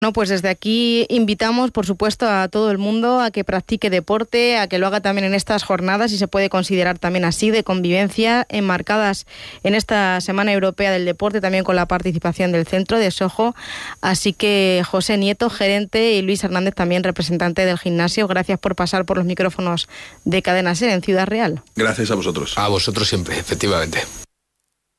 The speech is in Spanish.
No, pues desde aquí invitamos, por supuesto, a todo el mundo a que practique deporte, a que lo haga también en estas jornadas, y se puede considerar también así, de convivencia, enmarcadas en esta Semana Europea del Deporte, también con la participación del Centro de Sojo. Así que José Nieto, gerente, y Luis Hernández, también representante del gimnasio, gracias por pasar por los micrófonos de Cadena SER en Ciudad Real. Gracias a vosotros. A vosotros siempre, efectivamente.